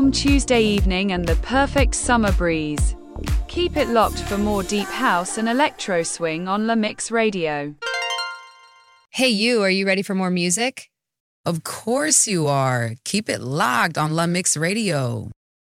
warm Tuesday evening and the perfect summer breeze. Keep it locked for more deep house and electro swing on La Mix Radio. Hey you, are you ready for more music? Of course you are. Keep it locked on La Mix Radio.